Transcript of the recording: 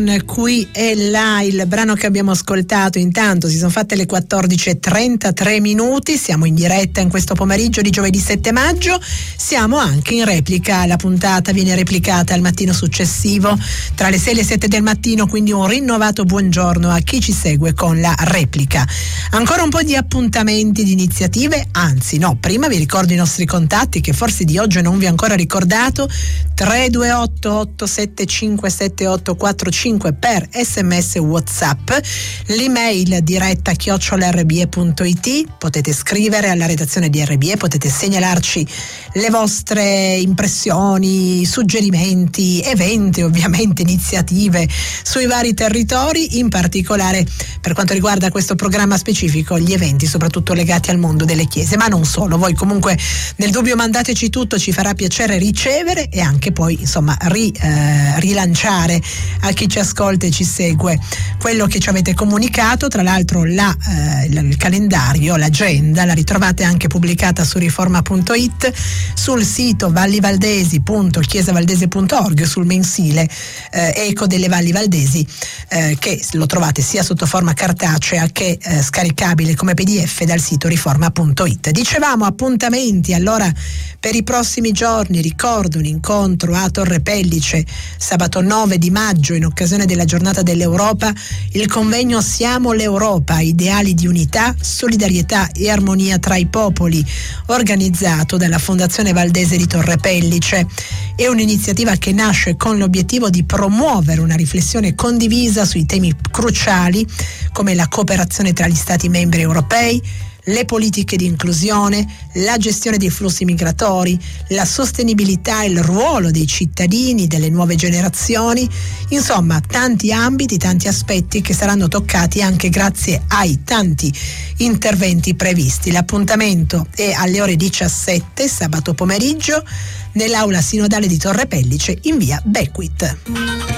Qui e là, il brano che abbiamo ascoltato. Intanto si sono fatte le 14:33, siamo in diretta in questo pomeriggio di giovedì 7 maggio, siamo anche in replica, la puntata viene replicata al mattino successivo tra le 6 e le 7 del mattino, quindi un rinnovato buongiorno a chi ci segue con la replica. Ancora un po' di appuntamenti, di iniziative, anzi no, prima vi ricordo i nostri contatti che forse di oggi non vi ho ancora ricordato: 328 875 7845 per SMS WhatsApp, l'email diretta @rbe.it, potete scrivere alla redazione di RBE, potete segnalarci le vostre impressioni, suggerimenti, eventi, ovviamente iniziative sui vari territori, in particolare per quanto riguarda questo programma specifico, gli eventi soprattutto legati al mondo delle chiese, ma non solo. Voi comunque nel dubbio mandateci tutto, ci farà piacere ricevere e anche poi insomma rilanciare a chi ci ascolta e ci segue quello che ci avete comunicato. Tra l'altro il calendario, l'agenda la ritrovate anche pubblicata su riforma.it, sul sito vallivaldesi.chiesavaldese.org, sul mensile Eco delle Valli Valdesi, che lo trovate sia sotto forma cartacea che scaricabile come PDF dal sito riforma.it. Dicevamo appuntamenti allora per i prossimi giorni. Ricordo un incontro a Torre Pellice sabato 9 di maggio in occasione della giornata dell'Europa, il convegno Siamo l'Europa, ideali di unità, solidarietà e armonia tra i popoli, organizzato dalla Fondazione Valdese di Torre Pellice. È un'iniziativa che nasce con l'obiettivo di promuovere una riflessione condivisa sui temi cruciali come la cooperazione tra gli Stati membri europei, le politiche di inclusione, la gestione dei flussi migratori, la sostenibilità e il ruolo dei cittadini, delle nuove generazioni, insomma tanti ambiti, tanti aspetti che saranno toccati anche grazie ai tanti interventi previsti. L'appuntamento è alle ore 17 sabato pomeriggio nell'aula sinodale di Torre Pellice in via Beckwith.